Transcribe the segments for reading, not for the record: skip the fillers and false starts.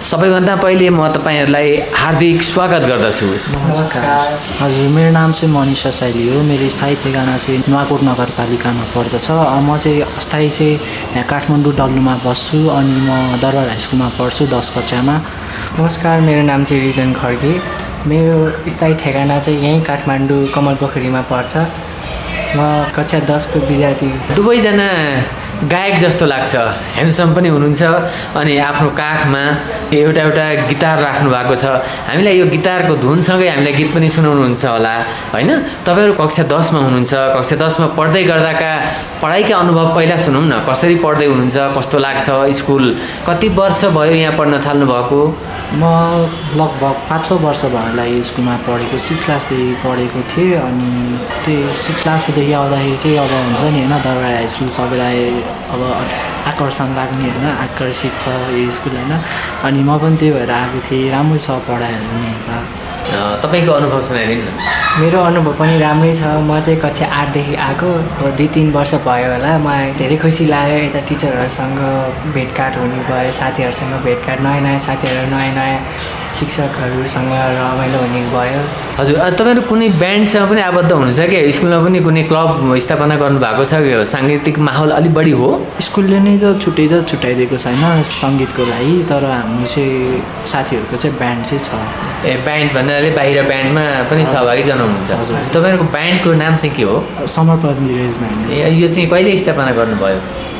सबैभन्दा पहिले म तपाईहरुलाई हार्दिक स्वागत गर्दछु। नमस्कार। हजुर, मेरो नाम चाहिँ मनिषा शैली हो। मेरो स्थायी ठेगाना चाहिँ नुवाकोट नगरपालिकामा पर्दछ। म चाहिँ अस्थायी चाहिँ यहाँ काठमाडौँ डल्लुमा बस्छु अनि म दरबार हाई स्कुलमा पढ्छु 10 कक्षामा। नमस्कार, मेरो नाम चाहिँ रिजन खड्गे। मेरो स्थायी ठेगाना चाहिँ यहीँ काठमाडौँ कमलपोखरीमा पर्छ। म कक्षा 10 को विद्यार्थी। दुवैजना गायक जस्तो लाग्छ, ह्यान्डसम पनि हुनुहुन्छ अनि आफ्नो काखमा एउटा गिटार राख्नु भएको छ। हामीलाई यो गिटारको धुनसँगै हामीलाई गीत पनि सुनाउनुहुन्छ होला हैन? तपाईहरु कक्षा 10 मा हुनुहुन्छ। कक्षा 10 मा पढ्दै गर्दाका पढाइका अनुभव पहिला सुनौं न। कसरी पढ्दै हुनुहुन्छ, कस्तो लाग्छ? स्कुल कति वर्ष भयो यहाँ पढ्न थाल्नु भएको? म लगभग 5-6 वर्ष भयो स्कुलमा पढेको। 6 क्लासदेखि पढेको थिएँ अनि त्यो 6 क्लासदेखि आउँदाखेरि चाहिँ अब हुन्छ नि हैन, दरबार हाई स्कुल सबैलाई अब आकर्षण लाग्ने हैन, आकर्षित छ यो स्कुल हैन। अनि म पनि त्यही भएर आएको थिएँ। राम्रै छ पढाइहरू नि। तपाईको अनुभव सुनाइदिनु न। मेरो अनुभव पनि राम्रै छ। म चाहिँ कक्षा 8 देखि आएको। अब 2-3 वर्ष भयो होला। मलाई धेरै खुसी लाग्यो यता टिचरहरूसँग भेटघाट हुने भयो, साथीहरूसँग भेटघाट, नयाँ साथीहरू, नयाँ शिक्षकहरूसँग रमाइलो हुने भयो। हजुर, तपाईहरु कुनै ब्यान्डसँग पनि आबद्ध हुनुहुन्छ के? स्कुलमा पनि कुनै क्लब स्थापना गर्नु भएको छ के? सांगीतिक माहौल अलि बढी हो? स्कुलले नै त छुट्याइदिएको छैन सङ्गीतको लागि, तर हाम्रो चाहिँ साथीहरूको चाहिँ ब्यान्ड चाहिँ छ। ब्यान्ड भन्नाले बाहिर ब्यान्डमा पनि सहभागी जनाउनुहुन्छ। हजुर। तपाईहरुको ब्यान्डको नाम चाहिँ के हो? समर्पण निरेज ब्यान्ड। यो चाहिँ कहिले स्थापना गर्नुभयो?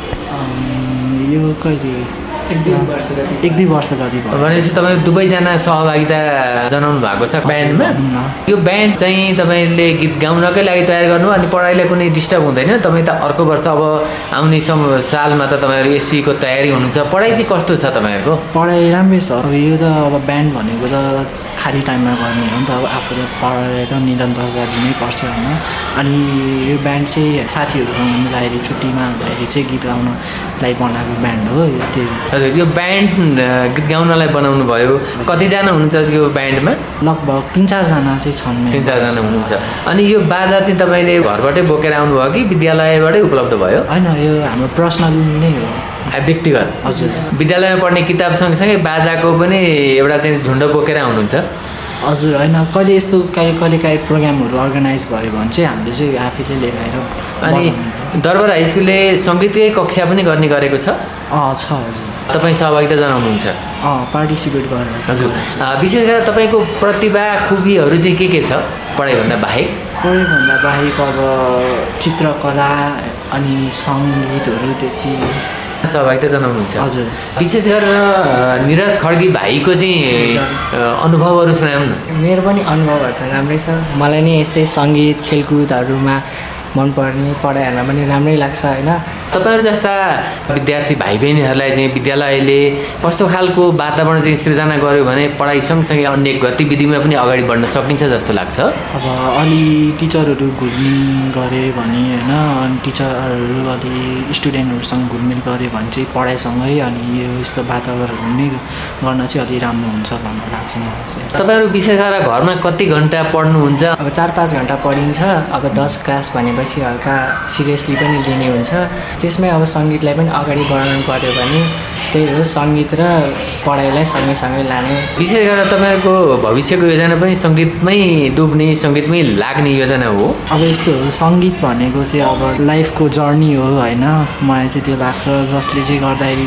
यो कहिले 1-2 वर्ष जति भयो। भनेपछि तपाईहरु दुवैजना सहभागिता जनाउनु भएको छ ब्यान्डमा। यो ब्यान्ड चाहिँ तपाईले गीत गाउनकै लागि तयार गर्नु अनि पढाइलाई कुनै डिस्टर्ब हुँदैन? तपाई त अर्को वर्ष अब आउने सालमा त तपाईहरु एससी को तयारी हुनुहुन्छ। पढाइ चाहिँ कस्तो छ तपाईहरुको? पढाइ राम्रै छ। अब यो त अब ब्यान्ड भनेको त खाली टाइममा गर्ने हो नि त। अब आफूले पढाइ त निरन्तरता दिनै पर्छ हैन। अनि यो ब्यान्ड चाहिँ साथीहरूसँग मिलाएर छुट्टीमा हुँदाखेरि चाहिँ गीत गाउनलाई बनाएको ब्यान्ड हो यो। हजुर, यो ब्यान्ड गीत गाउनलाई बनाउनु भयो। कतिजना हुनुहुन्छ यो ब्यान्डमा? लगभग 3-4 जना चाहिँ छन्। 3-4 जना हुनुहुन्छ। अनि यो बाजा चाहिँ तपाईले घरबाटै बोकेर आउनुभयो कि विद्यालयबाटै उपलब्ध भयो? हैन, यो हाम्रो पर्सनल नै हो, व्यक्तिगत। हजुर। विद्यालयमा पढ्ने किताब सँगसँगै बाजाको पनि एउटा चाहिँ झुन्ड बोकेर आउनुहुन्छ? हजुर, हैन, कहिले यस्तो कहिले प्रोग्रामहरू अर्गनाइज भयो भने चाहिँ हामीले चाहिँ आफैले लिएर। अनि दरबार हाई स्कुलले सङ्गीतकै कक्षा पनि गर्ने गरेको छ? छ। हजुर। तपाईँ सहभागिता जनाउनुहुन्छ? पार्टिसिपेट गरेर। हजुर। विशेष गरेर तपाईँको प्रतिभा खुबीहरू चाहिँ के छ पढाइभन्दा बाहेक? पढाइभन्दा बाहेक अब चित्रकला अनि सङ्गीतहरू त्यति सहभागिता जनाउनुहुन्छ? हजुर। विशेष गरेर निरज खड्गी भाइको चाहिँ अनुभवहरू सुनाउनु न। मेरो पनि अनुभवहरू त राम्रै छ। मलाई नि यस्तै सङ्गीत खेलकुदहरूमा मनपर्ने, पढाइहरूमा पनि राम्रै लाग्छ हैन। तपाईहरु जस्ता विद्यार्थी भाइ बहिनीहरूलाई चाहिँ विद्यालयले कस्तो खालको वातावरण चाहिँ सृजना गर्यो भने पढाइ सँगसँगै अन्य गतिविधिमा पनि अगाडि बढ्न सकिन्छ जस्तो लाग्छ? अब अलि टिचरहरू घुलमिल गरे भने हैन, अनि टिचरहरू अलि स्टुडेन्टहरूसँग घुलमिल गरे भने चाहिँ पढाइसँगै अनि यो यस्तो वातावरण नै गर्न चाहिँ अलि राम्रो हुन्छ भन्ने लाग्छ मलाई चाहिँ। तपाईहरु विशेष गरेर घरमा कति घण्टा पढ्नुहुन्छ? अब 4-5 घण्टा पढिन्छ। अब 10 क्लास भनेपछि हल्का सिरियसली पनि लिने हुन्छ। त्यसमै अब सङ्गीतलाई पनि अगाडि बढाउनु पर्यो भने त्यही हो, सङ्गीत र पढाइलाई सँगै लाने। विशेष गरेर तपाईँहरूको भविष्यको योजना पनि सङ्गीतमै डुब्ने, सङ्गीतमै लाग्ने योजना हो? अब यस्तो हो, सङ्गीत भनेको चाहिँ अब लाइफको जर्नी हो हैन। मलाई चाहिँ त्यो लाग्छ, जसले चाहिँ गर्दाखेरि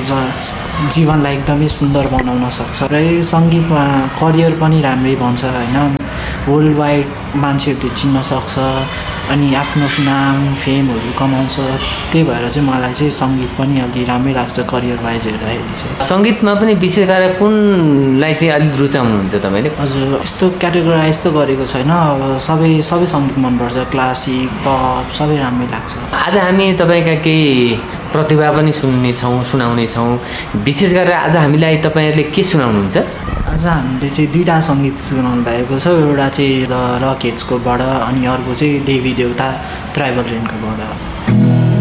जीवनलाई एकदमै सुन्दर बनाउन सक्छ र यो सङ्गीतमा करियर पनि राम्रै बन्छ हैन। वर्ल्ड वाइड मान्छेहरूले चिन्न सक्छ अनि आफ्नो नाम फेमहरू कमाउँछ। त्यही भएर चाहिँ मलाई चाहिँ सङ्गीत पनि अलि राम्रै लाग्छ करियर वाइज हेर्दाखेरि चाहिँ। सङ्गीतमा पनि विशेष गरेर कुनलाई चाहिँ अलिक रुचाउनुहुन्छ तपाईँले? हजुर, त्यस्तो क्याटेगोराइज त गरेको छैन। अब सबै सङ्गीत मनपर्छ, क्लासिक, पप सबै राम्रै लाग्छ। आज हामी तपाईँका केही प्रतिभा पनि सुनाउनेछौँ। विशेष गरेर आज हामीलाई तपाईँहरूले के सुनाउनुहुन्छ? आज हामीले चाहिँ 2टा सङ्गीत सुनाउनु भएको छ। एउटा चाहिँ द रकेट्सकोबाट अनि अर्को चाहिँ देवी देवता ट्राइबल रेन्टकोबाट।